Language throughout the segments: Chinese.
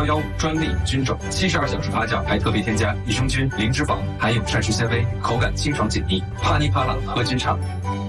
专利菌种，72小时发酵，还特别添加益生菌、零脂肪，含有膳食纤维，口感清爽解腻。帕尼帕拉喝菌茶。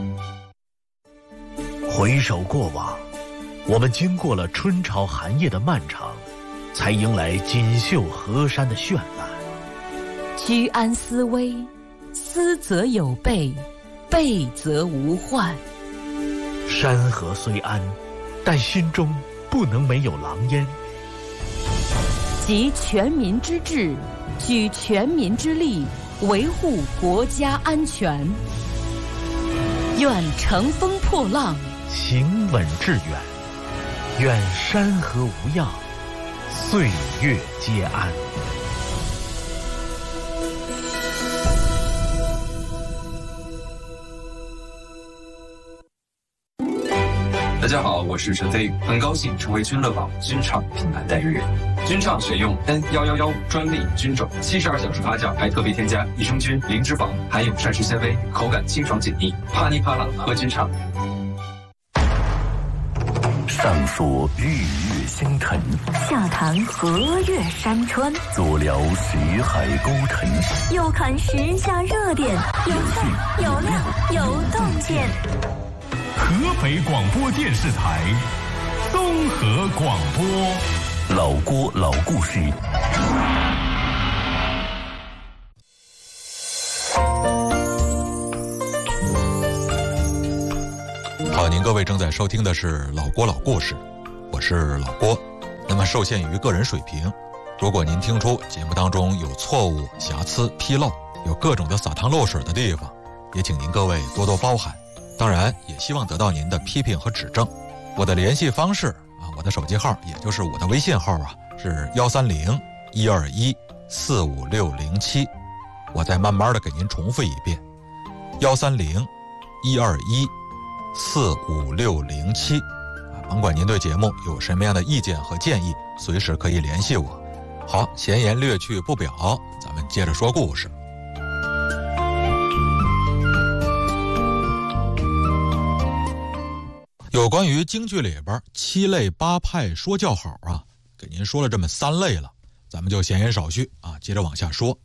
回首过往，我们经过了春潮寒夜的漫长，才迎来锦绣河山的绚烂。 居安思危，思则有备，备则无患。 山河虽安，但心中不能没有狼烟。 集全民之智，举全民之力，维护国家安全。愿乘风破浪， 行稳致远。愿山河无恙，岁月皆安。 大家好，我是陈飞宇，很高兴成为君乐宝菌畅品牌代言人。菌畅选用 N111专利菌种，72小时发酵，还特别添加益生菌、零脂肪，含有膳食纤维，口感清爽解腻。帕尼帕拉喝菌茶。 上溯日月星辰， 下谈河岳山川， 左聊识海沟沉， 右看时下热点，有趣有料有洞见。 河北广播电视台综合广播， 老郭老故事。 好，您各位正在收听的是老郭老故事，我是老郭。那么受限于个人水平，如果您听出节目当中有错误、瑕疵、纰漏，有各种的洒汤漏水的地方，也请您各位多多包涵。当然也希望得到您的批评和指正。我的联系方式啊，我的手机号也就是我的微信号啊，是130-121-45607。我再慢慢的给您重复一遍，130-121-45607。甭管您对节目有什么样的意见和建议，随时可以联系我。好，闲言略去不表，咱们接着说故事。有关于京剧里边七类八派说叫好啊，给您说了这么3类了，咱们就闲言少叙啊，接着往下说。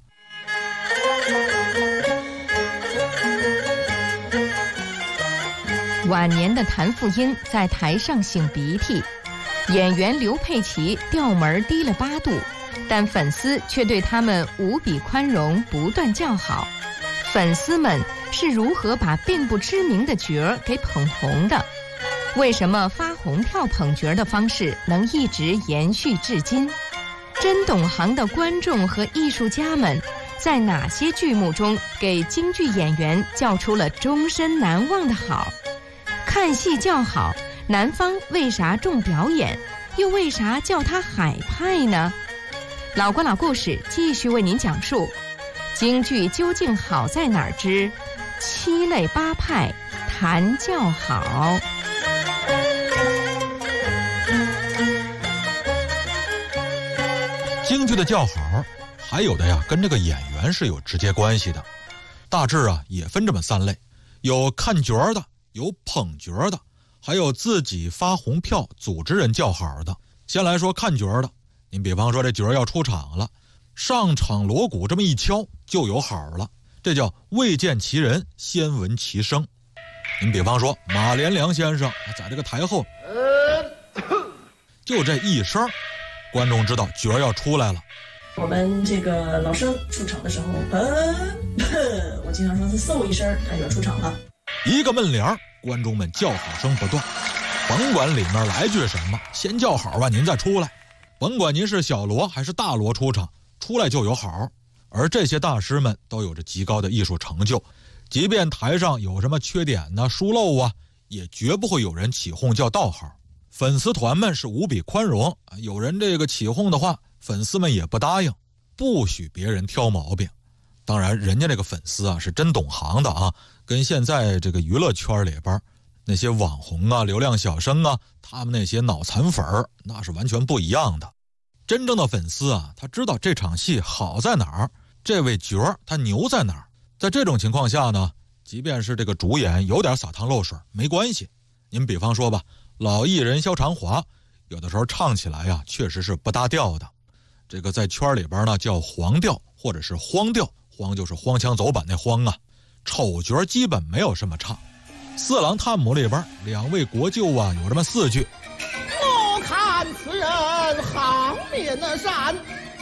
晚年的谭富英在台上擤鼻涕，演员刘佩琦调门低了8度，但粉丝却对他们无比宽容，不断叫好。粉丝们是如何把并不知名的角儿给捧红的？为什么发红票捧角的方式能一直延续至今？真懂行的观众和艺术家们在哪些剧目中给京剧演员叫出了终身难忘的好？看戏叫好，南方为啥重表演，又为啥叫它海派呢？老郭老故事继续为您讲述京剧究竟好在哪儿之七类八派谈叫好。 京剧的叫好，还有的呀跟这个演员是有直接关系的，大致啊也分这么3类，有看角的，有捧角的，还有自己发红票组织人叫好的。先来说看角的，您比方说这角要出场了，上场锣鼓这么一敲就有好了，这叫未见其人先闻其声。您比方说马连良先生在这个台后就这一声，观众知道角儿要出来了。 我们这个老生出场的时候，我经常说他嗖一声，他就要出场了。 一个闷帘，观众们叫好声不断，甭管里面来句什么，先叫好吧，您再出来。甭管您是小锣还是大锣出场，出来就有好。而这些大师们都有着极高的艺术成就，即便台上有什么缺点呢、疏漏啊，也绝不会有人起哄叫道好。粉丝团们是无比宽容，有人这个起哄的话，粉丝们也不答应，不许别人挑毛病。当然人家这个粉丝啊是真懂行的啊，跟现在这个娱乐圈里边那些网红啊、流量小生啊，他们那些脑残粉儿那是完全不一样的。真正的粉丝啊，他知道这场戏好在哪儿，这位角儿他牛在哪儿。在这种情况下呢，即便是这个主演有点洒汤漏水没关系。您比方说吧，老艺人萧长华有的时候唱起来呀确实是不搭调的， 这个在圈里边呢叫黄调或者是荒调，荒就是荒腔走板那荒啊。丑角基本没有什么唱。四郎探母里边两位国舅啊有这么4句： 我看此人好面善，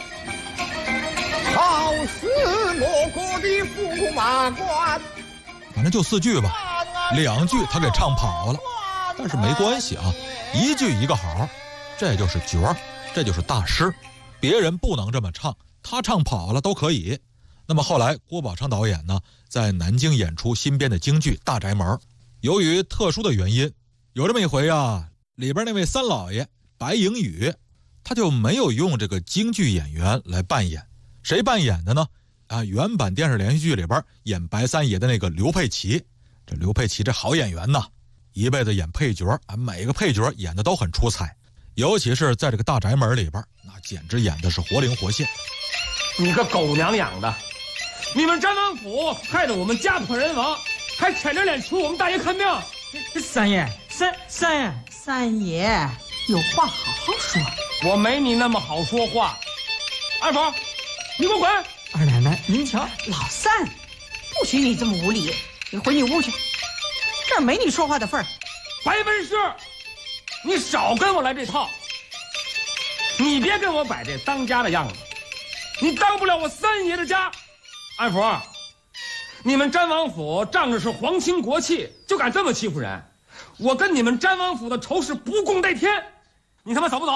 好似某国的驸马官。 反正就4句吧，2句他给唱跑了，但是没关系啊，1句1个好，这就是角儿，这就是大师，别人不能这么唱，他唱跑了都可以。那么后来郭宝昌导演呢，在南京演出新编的京剧《大宅门》，由于特殊的原因，有这么一回啊，里边那位三老爷白迎宇，他就没有用这个京剧演员来扮演，谁扮演的呢？原版电视连续剧里边演白三爷的那个刘佩琦。这刘佩琦这好演员呐，一辈子演配角，每个配角演的都很出彩，尤其是在这个《大宅门》里边，那简直演的是活灵活现。 你个狗娘养的！你们詹王府害得我们家破人亡，还舔着脸求我们大爷看病。 三爷，三爷，有话好好说。 我没你那么好说话。二婆，你给我滚！ 二奶奶，您瞧，老三，不许你这么无礼，你回你屋去，这儿没你说话的份儿。 白文师，你少跟我来这套。你别跟我摆这当家的样子，你当不了我三爷的家。二婆，你们詹王府仗着是皇亲国戚，就敢这么欺负人？我跟你们詹王府的仇是不共戴天，你他妈走不走？